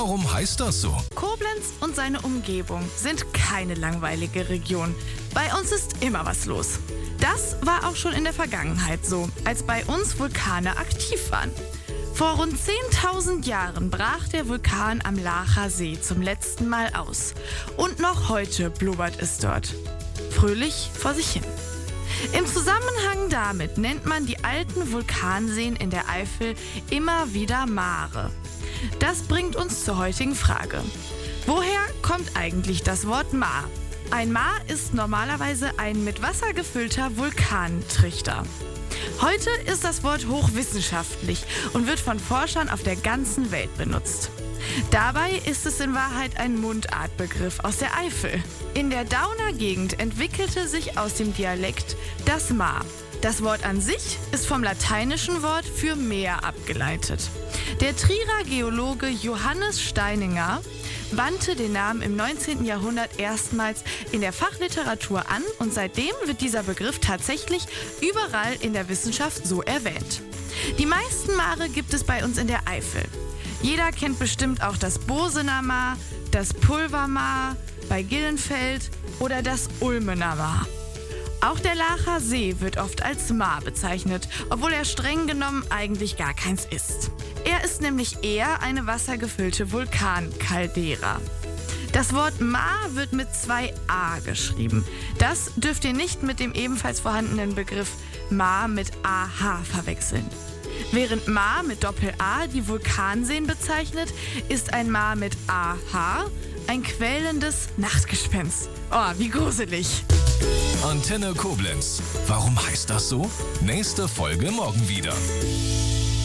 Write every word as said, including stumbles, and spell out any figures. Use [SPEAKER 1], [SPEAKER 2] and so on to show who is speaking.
[SPEAKER 1] Warum heißt das so?
[SPEAKER 2] Koblenz und seine Umgebung sind keine langweilige Region. Bei uns ist immer was los. Das war auch schon in der Vergangenheit so, als bei uns Vulkane aktiv waren. Vor rund zehntausend Jahren brach der Vulkan am Laacher See zum letzten Mal aus. Und noch heute blubbert es dort. Fröhlich vor sich hin. Im Zusammenhang damit nennt man die alten Vulkanseen in der Eifel immer wieder Mare. Das bringt uns zur heutigen Frage. Woher kommt eigentlich das Wort Maar? Ein Maar ist normalerweise ein mit Wasser gefüllter Vulkantrichter. Heute ist das Wort hochwissenschaftlich und wird von Forschern auf der ganzen Welt benutzt. Dabei ist es in Wahrheit ein Mundartbegriff aus der Eifel. In der Dauner Gegend entwickelte sich aus dem Dialekt das Maar. Das Wort an sich ist vom lateinischen Wort für Meer abgeleitet. Der Trierer Geologe Johannes Steininger wandte den Namen im neunzehnten Jahrhundert erstmals in der Fachliteratur an und seitdem wird dieser Begriff tatsächlich überall in der Wissenschaft so erwähnt. Die meisten Mare gibt es bei uns in der Eifel. Jeder kennt bestimmt auch das Bosener Maar, das Pulvermaar bei Gillenfeld oder das Ulmener Maar. Auch der Laacher See wird oft als Maar bezeichnet, obwohl er streng genommen eigentlich gar keins ist. Er ist nämlich eher eine wassergefüllte Vulkankaldera. Das Wort Maar wird mit zwei A geschrieben. Das dürft ihr nicht mit dem ebenfalls vorhandenen Begriff Maar mit A H verwechseln. Während Maar mit Doppel-A die Vulkanseen bezeichnet, ist ein Maar mit A H ein quälendes Nachtgespenst. Oh, wie gruselig!
[SPEAKER 1] Antenne Koblenz. Warum heißt das so? Nächste Folge morgen wieder.